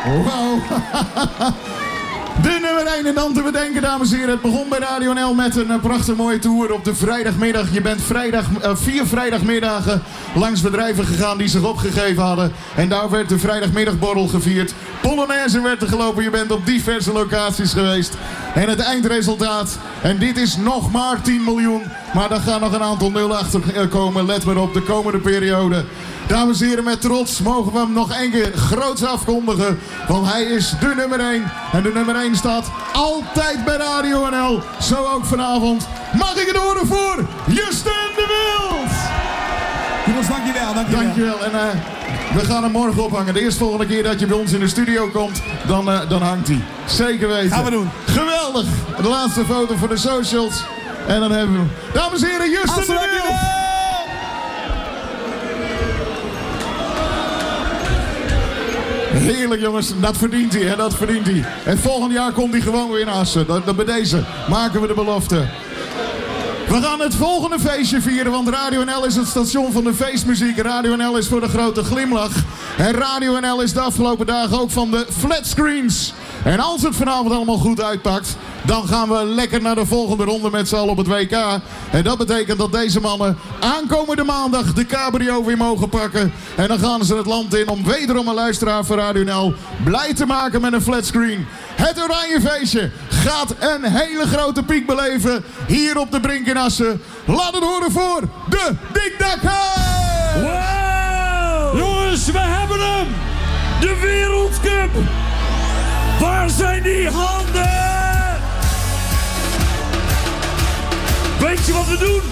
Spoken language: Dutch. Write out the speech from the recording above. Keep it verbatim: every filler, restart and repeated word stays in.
Wow. De nummer één en dan te bedenken, dames en heren. Het begon bij Radio N L met een uh, prachtig mooie tour op de vrijdagmiddag. Je bent vrijdag, uh, vier vrijdagmiddagen langs bedrijven gegaan die zich opgegeven hadden. En daar werd de vrijdagmiddagborrel gevierd. Polonaise werd er gelopen. Je bent op diverse locaties geweest. En het eindresultaat. En dit is nog maar tien miljoen. Maar daar gaan nog een aantal nul achter komen. Let maar op de komende periode. Dames en heren, met trots mogen we hem nog één keer groots afkondigen. Want hij is de nummer één. En de nummer één staat altijd bij Radio N L. Zo ook vanavond. Mag ik het horen voor Justin de Wild. Jongens, dankjewel. Dankjewel. Dankjewel. En uh, we gaan hem morgen ophangen. De eerste volgende keer dat je bij ons in de studio komt, dan, uh, dan hangt hij. Zeker weten. Gaan we doen. Geweldig. De laatste foto voor de socials. En dan hebben we hem. Dames en heren, Justin de Wild. Heerlijk jongens, dat verdient hij, hè? Dat verdient hij. En volgend jaar komt hij gewoon weer in Assen. Dat, dat bij deze maken we de belofte. We gaan het volgende feestje vieren, want Radio N L is het station van de feestmuziek. Radio N L is voor de grote glimlach. En Radio N L is de afgelopen dagen ook van de flatscreens. En als het vanavond allemaal goed uitpakt, dan gaan we lekker naar de volgende ronde met z'n allen op het W K. En dat betekent dat deze mannen aankomende maandag de cabrio weer mogen pakken. En dan gaan ze het land in om wederom een luisteraar voor Radio N L blij te maken met een flatscreen. Het Oranje Feestje gaat een hele grote piek beleven hier op de Brink in Assen. Laat het horen voor de Dik Dak Huis! Wow! Jongens, we hebben hem! De Wereldcup! Waar zijn die handen? Weet je wat we doen?